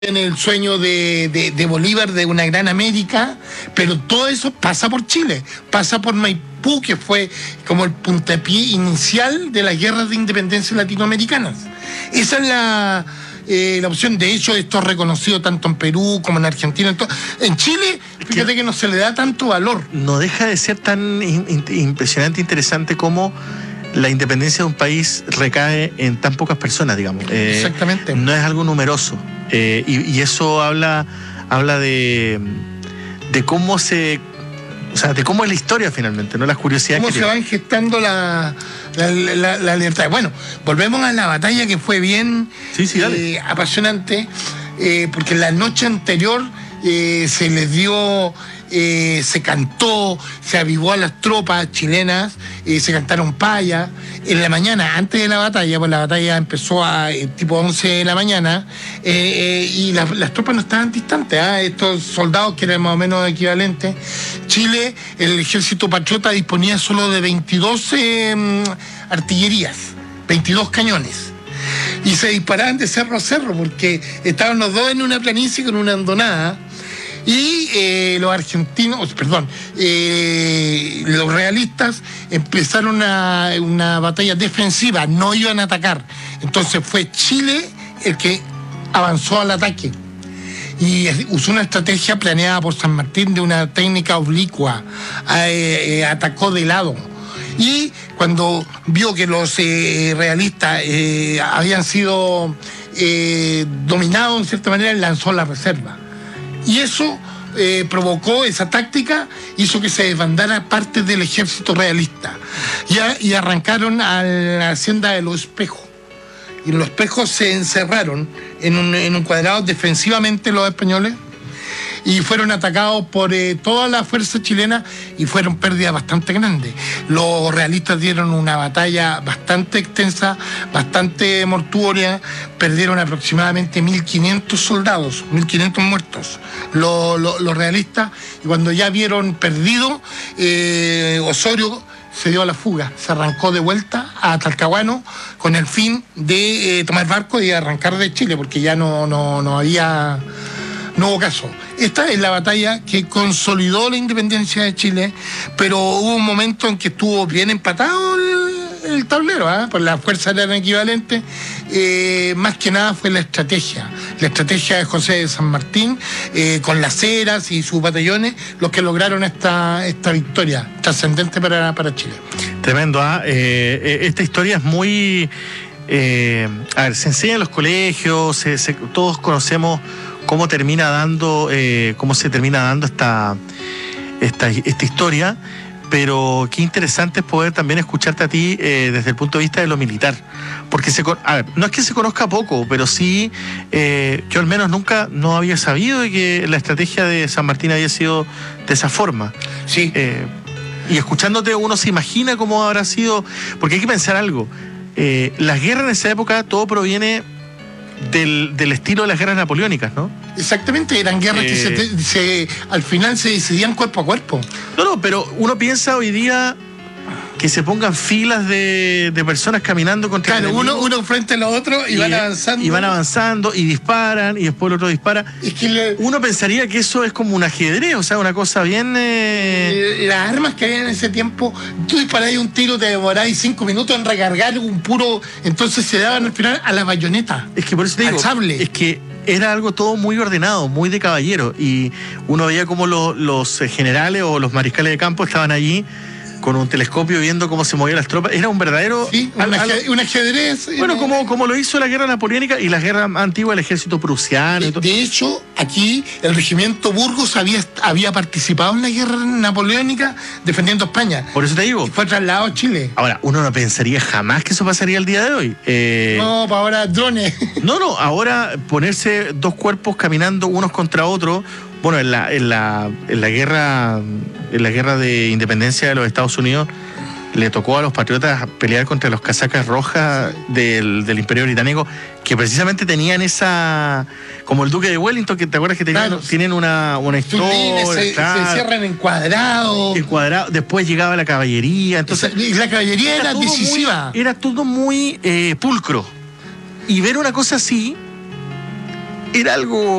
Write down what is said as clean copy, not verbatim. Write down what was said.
en el sueño de Bolívar, de una gran América, pero todo eso pasa por Chile, pasa por Maipú, que fue como el puntapié inicial de las guerras de independencia latinoamericanas. Esa es la opción. De hecho, esto es reconocido tanto en Perú como en Argentina. En Chile, fíjate que no se le da tanto valor. No deja de ser tan impresionante, interesante como la independencia de un país recae en tan pocas personas, digamos. Exactamente. No es algo numeroso. Y eso habla de cómo de cómo es la historia finalmente, ¿no? Las curiosidades. Cómo se van gestando la libertad. Bueno, volvemos a la batalla, que fue bien apasionante, porque la noche anterior se les dio, se cantó, se avivó a las tropas chilenas, se cantaron payas. En la mañana, antes de la batalla, pues la batalla empezó a tipo 11 de la mañana, y las tropas no estaban distantes, estos soldados que eran más o menos equivalentes. Chile, el ejército patriota disponía solo de 22 artillerías, 22 cañones. Y se disparaban de cerro a cerro, porque estaban los dos en una planicie con una hondonada. Y los realistas empezaron una batalla defensiva, no iban a atacar. Entonces fue Chile el que avanzó al ataque y usó una estrategia planeada por San Martín de una técnica oblicua. Atacó de lado. Y cuando vio que los realistas habían sido dominados en cierta manera, lanzó la reserva. Y eso provocó, esa táctica hizo que se desbandara parte del ejército realista. Y arrancaron a la hacienda de Los Espejos. Y en Los Espejos se encerraron en un cuadrado defensivamente los españoles, y fueron atacados por toda la fuerza chilena, y fueron pérdidas bastante grandes. Los realistas dieron una batalla bastante extensa, bastante mortuoria, perdieron aproximadamente 1.500 soldados, 1.500 muertos los realistas, y cuando ya vieron perdido, Osorio se dio a la fuga, se arrancó de vuelta a Talcahuano con el fin de tomar barco y arrancar de Chile, porque ya no hubo caso. Esta es la batalla que consolidó la independencia de Chile, pero hubo un momento en que estuvo bien empatado el tablero, pues las fuerzas eran equivalentes. Más que nada fue la estrategia de José de San Martín, con las Heras y sus batallones, los que lograron esta victoria trascendente para Chile. Tremendo, esta historia es muy... se enseña en los colegios, todos conocemos cómo se termina dando esta historia, pero qué interesante es poder también escucharte a ti desde el punto de vista de lo militar, porque no es que se conozca poco, pero sí, yo al menos nunca no había sabido de que la estrategia de San Martín había sido de esa forma. Sí. Y escuchándote uno se imagina cómo habrá sido, porque hay que pensar algo, las guerras en esa época todo proviene del estilo de las guerras napoleónicas, ¿no? Exactamente, eran guerras que al final se decidían cuerpo a cuerpo. No, pero uno piensa hoy día que se pongan filas de personas caminando contra el enemigo. Uno frente a los otros y van avanzando. Y van avanzando y disparan, y después el otro dispara. Es que uno pensaría que eso es como un ajedrez, o sea, una cosa bien... Las armas que había en ese tiempo, tú disparabas un tiro, te demoráis 5 minutos en recargar un puro, entonces se daban al final a la bayoneta. Es que por eso te digo, al sable. Es que era algo todo muy ordenado, muy de caballero, y uno veía como los generales o los mariscales de campo estaban allí con un telescopio viendo cómo se movían las tropas. Era un verdadero... Sí, un ajedrez. Bueno, como lo hizo la guerra napoleónica y la guerra antigua del ejército prusiano. De hecho, aquí el regimiento Burgos había participado en la guerra napoleónica defendiendo España. Por eso te digo. Y fue trasladado a Chile. Ahora, uno no pensaría jamás que eso pasaría el día de hoy. No, para ahora drones. No, ahora ponerse dos cuerpos caminando unos contra otros. Bueno, en la guerra de independencia de los Estados Unidos le tocó a los patriotas pelear contra los casacas rojas del Imperio Británico, que precisamente tenían esa, como el Duque de Wellington, que te acuerdas que tienen una historia, se cierran en cuadrado. Después llegaba la caballería, entonces y la caballería era decisiva. Era todo muy pulcro. Y ver una cosa así era algo